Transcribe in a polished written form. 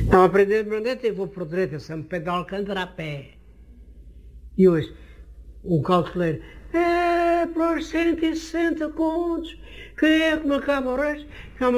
Estava a aprender de Brandete e vou por direita, São Pedro de Alcântara a pé. E hoje, o calculeiro, pelos 160 contos, quem é que me acaba o resto?